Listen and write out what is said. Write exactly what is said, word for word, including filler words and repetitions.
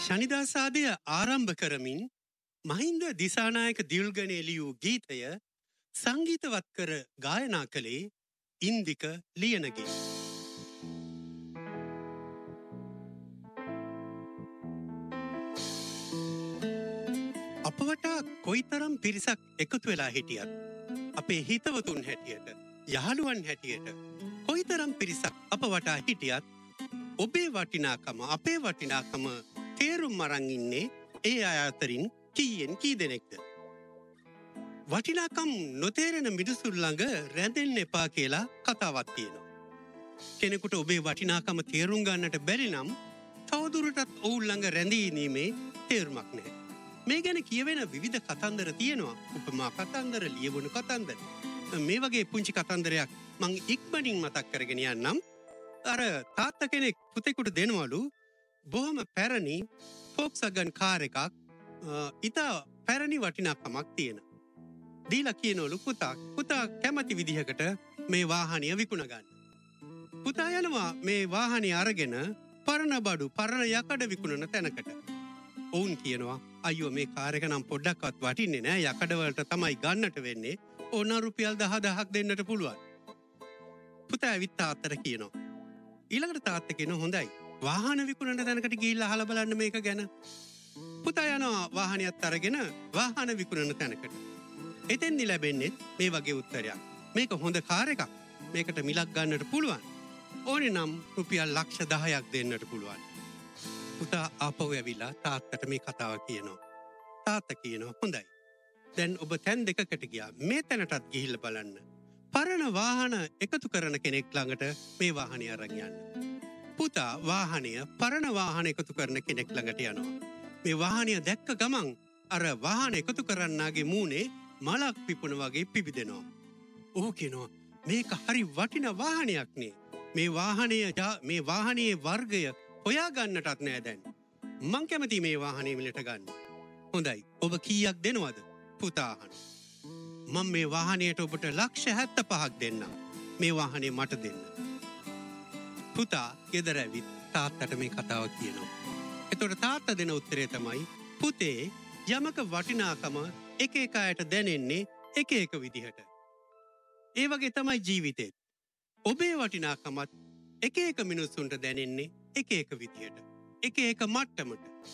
ශනිදාසාදය ආරම්භ කරමින් මහින්ද දිසානායක දියුල්ගනේ ලියූ ගීතය සංගීතවත් කර ගායනා කළේ ඉන්දික ලියනගේ. අප වටා කොයිතරම් පිරිසක් එකතු වෙලා හිටියත් අපේ හිතවතුන් හැටියට යහළුවන් හැටියට කොයිතරම් පිරිසක් අප වටා හිටියත් ඔබේ වටිනාකම අපේ වටිනාකම තේරුම් අරන් ඉන්නේ ඒ අය අතරින් කීයෙන් කී දෙනෙක්ද? වටිනාකම් නොතේරෙන මිනිසුන් ළඟ රැඳෙන්න එපා කියලා කතාවක් තියෙනවා. කෙනෙකුට ඔබේ වටිනාකම තේරුම් ගන්නට බැරි නම් තවදුරටත් ඔවුන් ළඟ රැඳී ඉීමේ තේරුමක් නැහැ. මේ ගැන කියවෙන විවිධ කතන්දර තියෙනවා. උපමා කතන්දර, ලියවුණු කතන්දර. මේ වගේ පුංචි කතන්දරයක් මං ඉක්මනින් මතක් කරගෙන යන්නම්. අර තාත්තා කෙනෙක් පුතෙකුට දෙනවලු බොහොම පැරණි ෆෝක්ස්වැගන් කාර් එකක්, ඉතා පැරණි වටිනාකමක් තියෙන. දීලා කියනවලු පුතා පුතා කැමති විදිහකට මේ වාහනය විකුණ ගන්න. පුතා යනවා මේ වාහනය අරගෙන පරණ බඩු පරණ යකඩ විකුණන තැනකට. ඔවුන් කියනවා අයියෝ මේ කාර් එක නම් පොඩ්ඩක්වත් වටින්නේ නෑ, යකඩ වලට තමයි ගන්නට වෙන්නේ. ඕන රුපියල් දහදහක් දෙන්නට පුළුවන්. පුතා ඇවිත් තාත්තට කියනවා. ඊළඟට තාත්තා කියනවා හොඳයි වාහන විකුණන තැනකට ගිහිල්ලා අහලා බලන්න මේක ගැන. පුතා යනවා වාහනයත් අරගෙන වාහන විකුණන තැනකට. එතෙන්දි ලැබෙන්නේ මේ වගේ උත්තරයක්. මේක හොඳ කාර් එකක්. මේකට මිලක් ගන්නට පුළුවන්. ඕනේ නම් රුපියල් ලක්ෂ දහයක් දෙන්නට පුළුවන්. පුතා ආපහු ඇවිල්ලා තාත්තට මේ කතාව කියනවා. තාත්තා කියනවා හොඳයි. දැන් ඔබ තැන් දෙකකට ගියා. මේ තැනටත් ගිහිල්ලා බලන්න. පරණ වාහන එකතු කරන කෙනෙක් ළඟට මේ වාහනය අරන් යන්න. පුතා වාහනය පරණ වාහන එකතු කරන කෙනෙක් ළඟට යනවා. මේ වාහනය දැක්ක ගමන් අර වාහන එකතු කරන්නාගේ මූණේ මලක් පිපුණ වගේ පිබිදෙනවා. ඔහු කියනවා මේක හරි වටින වාහනයක් නේ. මේ වාහනය මේ වාහනයේ වර්ගය හොයා ගන්නටත් නෑ දැන්. මං කැමති මේ වාහනේ මිලට ගන්න. හොඳයි ඔබ කීයක් දෙනවද? පුතා අහනවා. මම මේ වාහනයට ඔබට ලක්ෂ හැත්තෑ පහක් දෙන්නම්. මේ වාහනේ මට දෙන්න. පුතා ගෙදර ඇවිත් තාත්තට මේ කතාව කියනවා. එතකොට තාත්තා දෙන උත්තරේ තමයි පුතේ යමක වටිනාකම එක එක අයට දැනෙන්නේ එක එක විදිහට. ඒ වගේ තමයි ජීවිතේත්. ඔබේ වටිනාකමත් එක එක මිනිස්සුන්ට දැනෙන්නේ එක එක විදිහට. එක එක මට්ටමට.